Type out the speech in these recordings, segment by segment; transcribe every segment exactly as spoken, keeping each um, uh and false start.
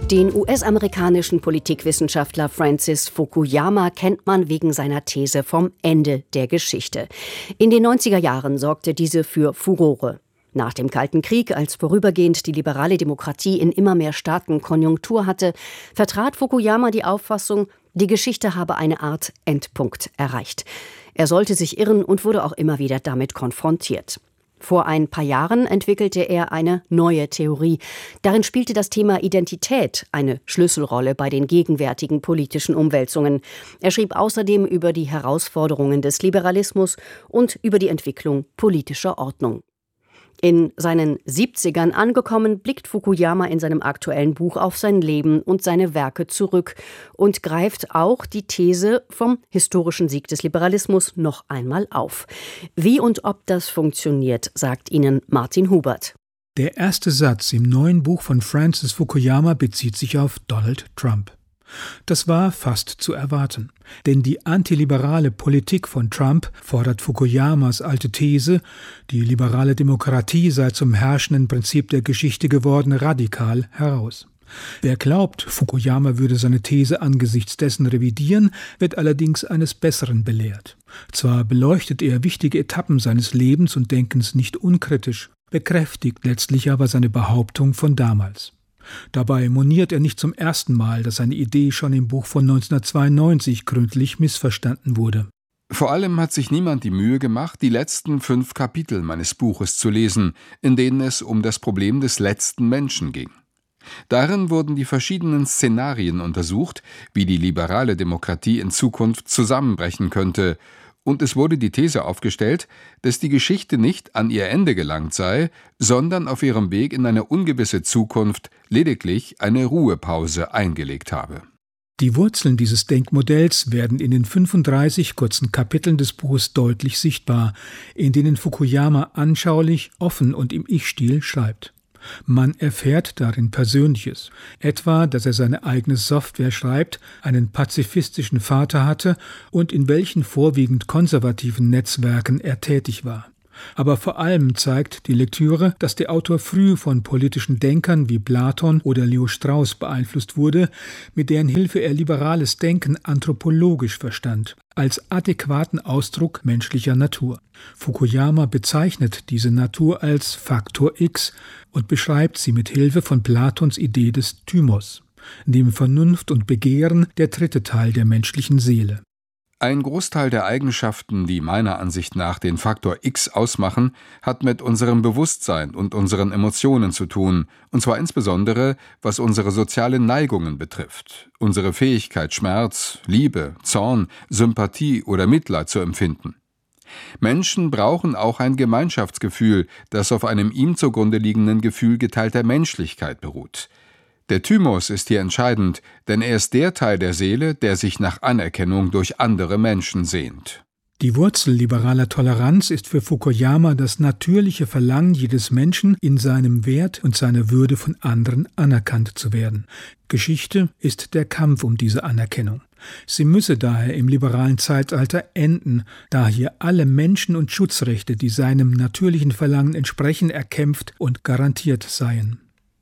Den U S-amerikanischen Politikwissenschaftler Francis Fukuyama kennt man wegen seiner These vom Ende der Geschichte. In den neunziger Jahren sorgte diese für Furore. Nach dem Kalten Krieg, als vorübergehend die liberale Demokratie in immer mehr Staaten Konjunktur hatte, vertrat Fukuyama die Auffassung, die Geschichte habe eine Art Endpunkt erreicht. Er sollte sich irren und wurde auch immer wieder damit konfrontiert. Vor ein paar Jahren entwickelte er eine neue Theorie. Darin spielte das Thema Identität eine Schlüsselrolle bei den gegenwärtigen politischen Umwälzungen. Er schrieb außerdem über die Herausforderungen des Liberalismus und über die Entwicklung politischer Ordnung. In seinen siebzigern angekommen, blickt Fukuyama in seinem aktuellen Buch auf sein Leben und seine Werke zurück und greift auch die These vom historischen Sieg des Liberalismus noch einmal auf. Wie und ob das funktioniert, sagt Ihnen Martin Hubert. Der erste Satz im neuen Buch von Francis Fukuyama bezieht sich auf Donald Trump. Das war fast zu erwarten, denn die antiliberale Politik von Trump fordert Fukuyamas alte These, die liberale Demokratie sei zum herrschenden Prinzip der Geschichte geworden, radikal heraus. Wer glaubt, Fukuyama würde seine These angesichts dessen revidieren, wird allerdings eines Besseren belehrt. Zwar beleuchtet er wichtige Etappen seines Lebens und Denkens nicht unkritisch, bekräftigt letztlich aber seine Behauptung von damals. Dabei moniert er nicht zum ersten Mal, dass seine Idee schon im Buch von neunzehnhundertzweiundneunzig gründlich missverstanden wurde. Vor allem hat sich niemand die Mühe gemacht, die letzten fünf Kapitel meines Buches zu lesen, in denen es um das Problem des letzten Menschen ging. Darin wurden die verschiedenen Szenarien untersucht, wie die liberale Demokratie in Zukunft zusammenbrechen könnte, und es wurde die These aufgestellt, dass die Geschichte nicht an ihr Ende gelangt sei, sondern auf ihrem Weg in eine ungewisse Zukunft lediglich eine Ruhepause eingelegt habe. Die Wurzeln dieses Denkmodells werden in den fünfunddreißig kurzen Kapiteln des Buches deutlich sichtbar, in denen Fukuyama anschaulich, offen und im Ich-Stil schreibt. Man erfährt darin Persönliches, etwa, dass er seine eigene Software schreibt, einen pazifistischen Vater hatte und in welchen vorwiegend konservativen Netzwerken er tätig war. Aber vor allem zeigt die Lektüre, dass der Autor früh von politischen Denkern wie Platon oder Leo Strauss beeinflusst wurde, mit deren Hilfe er liberales Denken anthropologisch verstand, als adäquaten Ausdruck menschlicher Natur. Fukuyama bezeichnet diese Natur als Faktor X und beschreibt sie mit Hilfe von Platons Idee des Thymos, neben Vernunft und Begehren der dritte Teil der menschlichen Seele. Ein Großteil der Eigenschaften, die meiner Ansicht nach den Faktor X ausmachen, hat mit unserem Bewusstsein und unseren Emotionen zu tun, und zwar insbesondere, was unsere sozialen Neigungen betrifft, unsere Fähigkeit, Schmerz, Liebe, Zorn, Sympathie oder Mitleid zu empfinden. Menschen brauchen auch ein Gemeinschaftsgefühl, das auf einem ihm zugrunde liegenden Gefühl geteilter Menschlichkeit beruht. Der Thymos ist hier entscheidend, denn er ist der Teil der Seele, der sich nach Anerkennung durch andere Menschen sehnt. Die Wurzel liberaler Toleranz ist für Fukuyama das natürliche Verlangen jedes Menschen, in seinem Wert und seiner Würde von anderen anerkannt zu werden. Geschichte ist der Kampf um diese Anerkennung. Sie müsse daher im liberalen Zeitalter enden, da hier alle Menschen- und Schutzrechte, die seinem natürlichen Verlangen entsprechen, erkämpft und garantiert seien.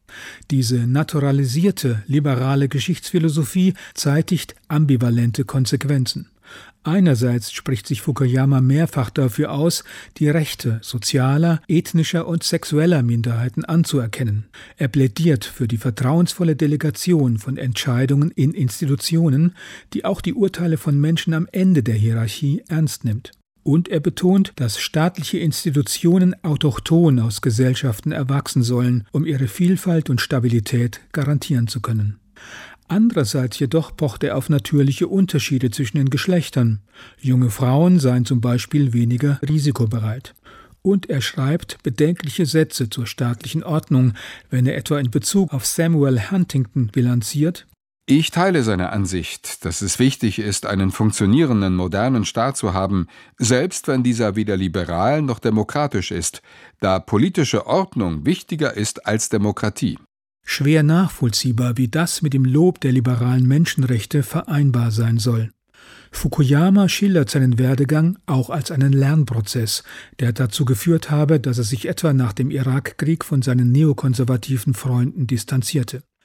Diese naturalisierte, liberale Geschichtsphilosophie zeitigt ambivalente Konsequenzen. Einerseits spricht sich Fukuyama mehrfach dafür aus, die Rechte sozialer, ethnischer und sexueller Minderheiten anzuerkennen. Er plädiert für die vertrauensvolle Delegation von Entscheidungen in Institutionen, die auch die Urteile von Menschen am Ende der Hierarchie ernst nimmt. Und er betont, dass staatliche Institutionen autochthon aus Gesellschaften erwachsen sollen, um ihre Vielfalt und Stabilität garantieren zu können. Andererseits jedoch pocht er auf natürliche Unterschiede zwischen den Geschlechtern. Junge Frauen seien zum Beispiel weniger risikobereit. Und er schreibt bedenkliche Sätze zur staatlichen Ordnung, wenn er etwa in Bezug auf Samuel Huntington bilanziert: Ich teile seine Ansicht, dass es wichtig ist, einen funktionierenden, modernen Staat zu haben, selbst wenn dieser weder liberal noch demokratisch ist, da politische Ordnung wichtiger ist als Demokratie. Schwer nachvollziehbar, wie das mit dem Lob der liberalen Menschenrechte vereinbar sein soll. Fukuyama schildert seinen Werdegang auch als einen Lernprozess, der dazu geführt habe, dass er sich etwa nach dem Irakkrieg von seinen neokonservativen Freunden distanzierte.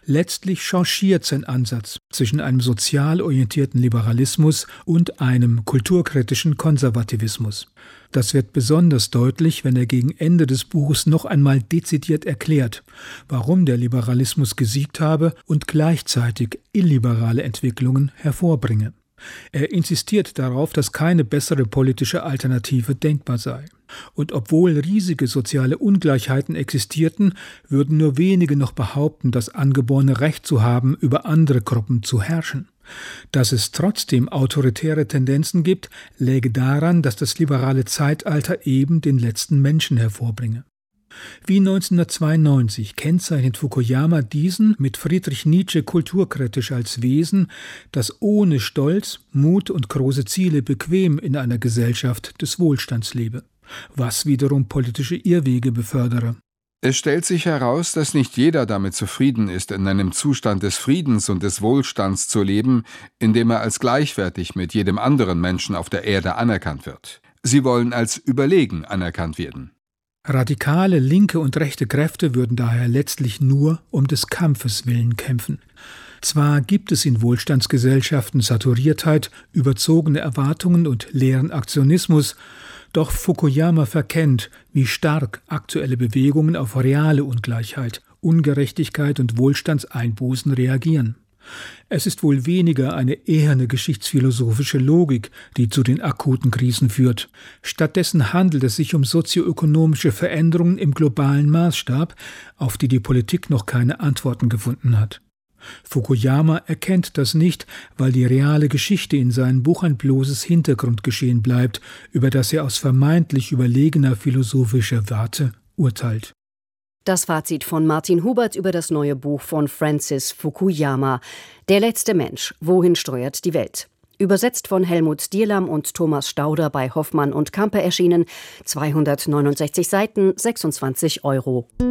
Letztlich changiert sein Ansatz zwischen einem sozial orientierten Liberalismus und einem kulturkritischen Konservativismus. Das wird besonders deutlich, wenn er gegen Ende des Buches noch einmal dezidiert erklärt, warum der Liberalismus gesiegt habe und gleichzeitig illiberale Entwicklungen hervorbringe. Er insistiert darauf, dass keine bessere politische Alternative denkbar sei. Und obwohl riesige soziale Ungleichheiten existierten, würden nur wenige noch behaupten, das angeborene Recht zu haben, über andere Gruppen zu herrschen. Dass es trotzdem autoritäre Tendenzen gibt, läge daran, dass das liberale Zeitalter eben den letzten Menschen hervorbringe. Wie neunzehnhundertzweiundneunzig kennzeichnet Fukuyama diesen mit Friedrich Nietzsche kulturkritisch als Wesen, das ohne Stolz, Mut und große Ziele bequem in einer Gesellschaft des Wohlstands lebe, was wiederum politische Irrwege befördere. Es stellt sich heraus, dass nicht jeder damit zufrieden ist, in einem Zustand des Friedens und des Wohlstands zu leben, in dem er als gleichwertig mit jedem anderen Menschen auf der Erde anerkannt wird. Sie wollen als überlegen anerkannt werden. Radikale linke und rechte Kräfte würden daher letztlich nur um des Kampfes willen kämpfen. Zwar gibt es in Wohlstandsgesellschaften Saturiertheit, überzogene Erwartungen und leeren Aktionismus, doch Fukuyama verkennt, wie stark aktuelle Bewegungen auf reale Ungleichheit, Ungerechtigkeit und Wohlstandseinbußen reagieren. Es ist wohl weniger eine eherne geschichtsphilosophische Logik, die zu den akuten Krisen führt. Stattdessen handelt es sich um sozioökonomische Veränderungen im globalen Maßstab, auf die die Politik noch keine Antworten gefunden hat. Fukuyama erkennt das nicht, weil die reale Geschichte in seinem Buch ein bloßes Hintergrundgeschehen bleibt, über das er aus vermeintlich überlegener philosophischer Warte urteilt. Das Fazit von Martin Hubert über das neue Buch von Francis Fukuyama. Der letzte Mensch. Wohin steuert die Welt? Übersetzt von Helmut Dierlam und Thomas Stauder bei Hoffmann und Campe erschienen. zweihundertneunundsechzig Seiten, sechsundzwanzig Euro.